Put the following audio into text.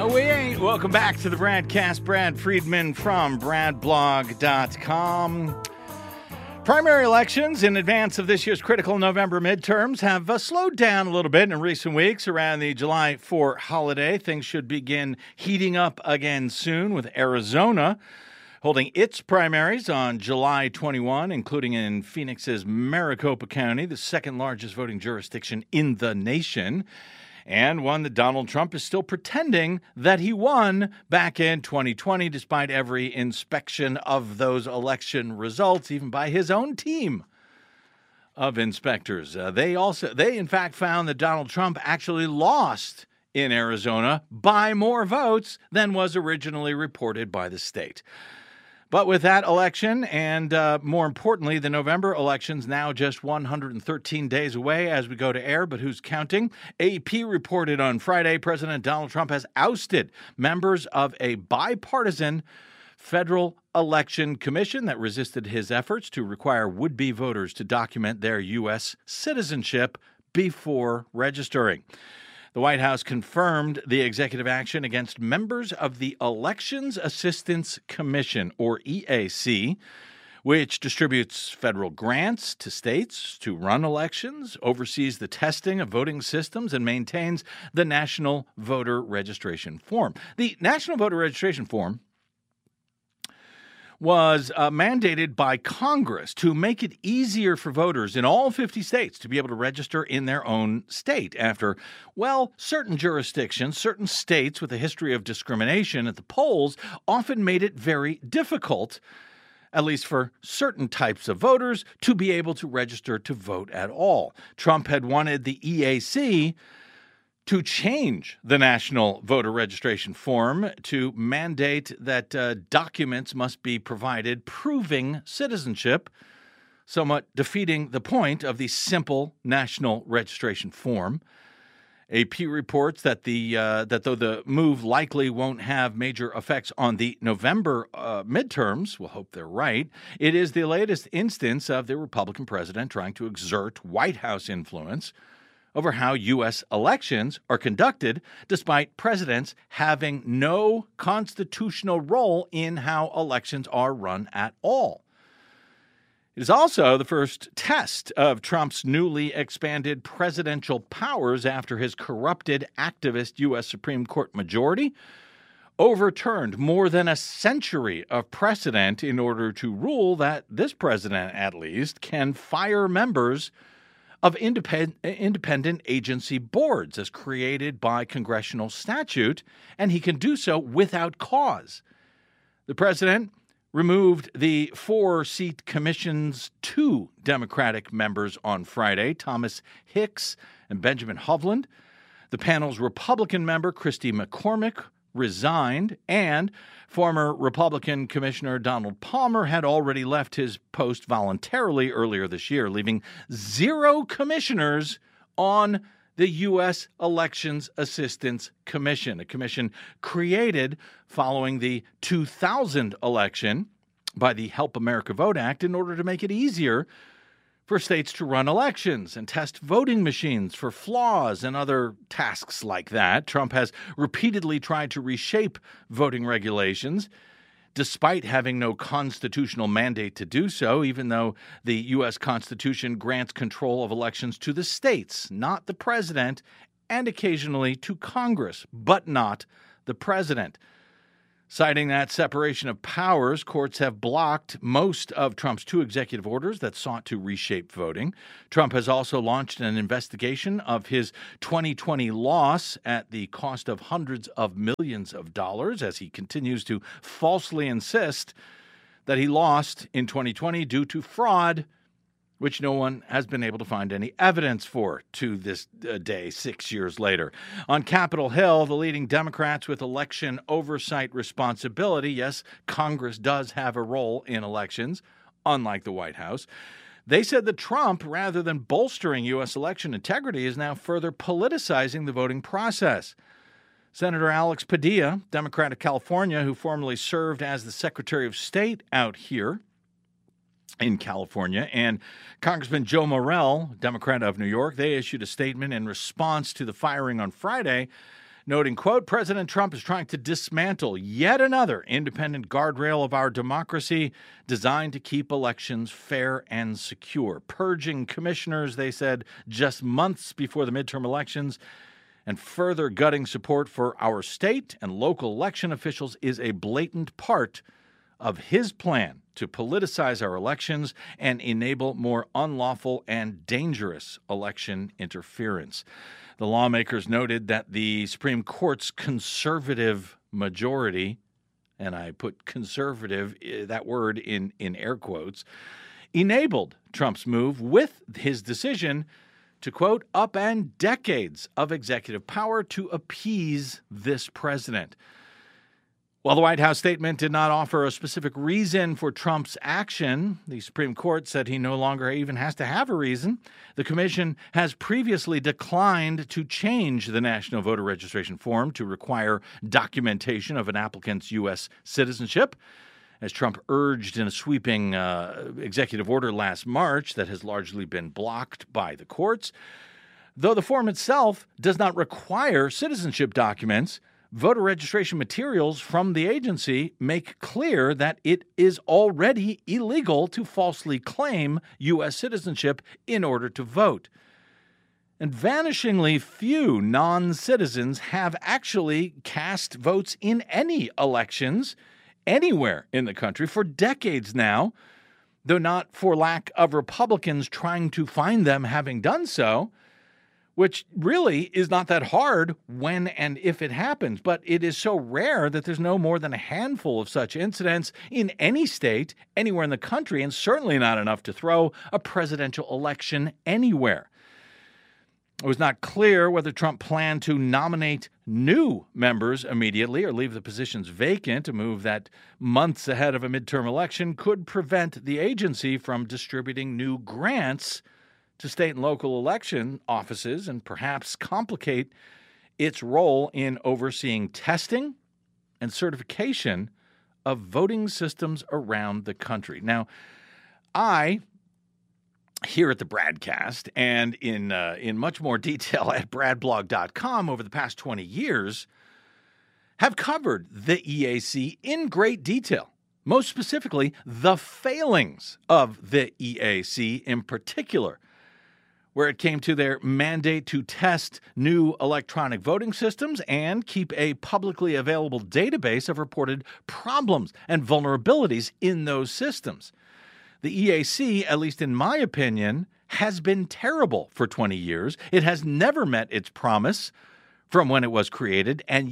No, we ain't. Welcome back to the Bradcast. Brad Friedman from BradBlog.com. Primary elections in advance of this year's critical November midterms have slowed down a little bit in recent weeks around the July 4th holiday. Things should begin heating up again soon, with Arizona holding its primaries on July 21, including in Phoenix's Maricopa County, the second largest voting jurisdiction in the nation, and one that Donald Trump is still pretending that he won back in 2020, despite every inspection of those election results, even by his own team of inspectors. They in fact found that Donald Trump actually lost in Arizona by more votes than was originally reported by the state. But with that election and, more importantly, the November elections now just 113 days away as we go to air, but who's counting? AP reported on Friday President Donald Trump has ousted members of a bipartisan Federal Election Commission that resisted his efforts to require would-be voters to document their U.S. citizenship before registering. The White House confirmed the executive action against members of the Elections Assistance Commission, or EAC, which distributes federal grants to states to run elections, oversees the testing of voting systems, and maintains the National Voter Registration Form. The National Voter Registration Form was mandated by Congress to make it easier for voters in all 50 states to be able to register in their own state after, certain jurisdictions, certain states with a history of discrimination at the polls often made it very difficult, at least for certain types of voters, to be able to register to vote at all. Trump had wanted the EAC to change the National Voter Registration Form to mandate that documents must be provided proving citizenship, somewhat defeating the point of the simple National Registration Form. AP reports that though the move likely won't have major effects on the November midterms, we'll hope they're right, it is the latest instance of the Republican president trying to exert White House influence over how U.S. elections are conducted, despite presidents having no constitutional role in how elections are run at all. It is also the first test of Trump's newly expanded presidential powers after his corrupted activist U.S. Supreme Court majority overturned more than a century of precedent in order to rule that this president, at least, can fire members of independent agency boards as created by congressional statute, and he can do so without cause. The president removed the 4-seat commission's 2 Democratic members on Friday, Thomas Hicks and Benjamin Hovland. The panel's Republican member, Christy McCormick, resigned, and former Republican Commissioner Donald Palmer had already left his post voluntarily earlier this year, leaving 0 commissioners on the U.S. Elections Assistance Commission, a commission created following the 2000 election by the Help America Vote Act in order to make it easier for states to run elections and test voting machines for flaws and other tasks like that. Trump has repeatedly tried to reshape voting regulations, despite having no constitutional mandate to do so, even though the U.S. Constitution grants control of elections to the states, not the president, and occasionally to Congress, but not the president. Citing that separation of powers, courts have blocked most of Trump's 2 executive orders that sought to reshape voting. Trump has also launched an investigation of his 2020 loss at the cost of hundreds of millions of dollars as he continues to falsely insist that he lost in 2020 due to fraud, which no one has been able to find any evidence for to this day, 6 years later. On Capitol Hill, the leading Democrats with election oversight responsibility, yes, Congress does have a role in elections, unlike the White House, they said that Trump, rather than bolstering U.S. election integrity, is now further politicizing the voting process. Senator Alex Padilla, Democrat of California, who formerly served as the Secretary of State out here in California, and Congressman Joe Morell, Democrat of New York, they issued a statement in response to the firing on Friday noting, quote, President Trump is trying to dismantle yet another independent guardrail of our democracy designed to keep elections fair and secure. Purging commissioners, they said, just months before the midterm elections, and further gutting support for our state and local election officials is a blatant part of his plan to politicize our elections and enable more unlawful and dangerous election interference. The lawmakers noted that the Supreme Court's conservative majority, and I put conservative, that word in air quotes, enabled Trump's move with his decision to, quote, upend decades of executive power to appease this president. While the White House statement did not offer a specific reason for Trump's action, the Supreme Court said he no longer even has to have a reason. The commission has previously declined to change the National Voter Registration Form to require documentation of an applicant's U.S. citizenship, as Trump urged in a sweeping executive order last March that has largely been blocked by the courts. Though the form itself does not require citizenship documents, voter registration materials from the agency make clear that it is already illegal to falsely claim U.S. citizenship in order to vote. And vanishingly few non-citizens have actually cast votes in any elections anywhere in the country for decades now, though not for lack of Republicans trying to find them having done so, which really is not that hard when and if it happens. But it is so rare that there's no more than a handful of such incidents in any state, anywhere in the country, and certainly not enough to throw a presidential election anywhere. It was not clear whether Trump planned to nominate new members immediately or leave the positions vacant, a move that months ahead of a midterm election could prevent the agency from distributing new grants to state and local election offices and perhaps complicate its role in overseeing testing and certification of voting systems around the country. Now, I, here at the Bradcast and in much more detail at bradblog.com over the past 20 years, have covered the EAC in great detail. Most specifically, the failings of the EAC in particular, where it came to their mandate to test new electronic voting systems and keep a publicly available database of reported problems and vulnerabilities in those systems. The EAC, at least in my opinion, has been terrible for 20 years. It has never met its promise from when it was created, and